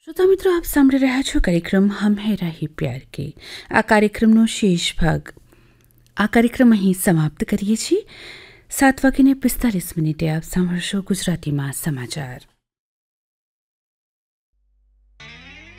શ્રોતા મિત્રો, આપ સાંભળી રહ્યા છો કાર્યક્રમ હમ હે રાહી પ્યાર કે. આ કાર્યક્રમનો શેષ ભાગ આ કાર્યક્રમ અહીં સમાપ્ત કરીએ છીએ. 7:45 આપ સાંભળશો ગુજરાતીમાં સમાચાર.